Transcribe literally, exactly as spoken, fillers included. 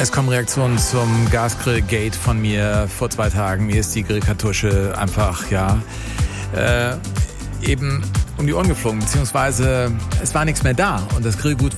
Es kommen Reaktionen zum Gasgrill-Gate von mir vor zwei Tagen. Mir ist die Grillkartusche einfach, ja, äh, eben um die Ohren geflogen, beziehungsweise es war nichts mehr da und das Grillgut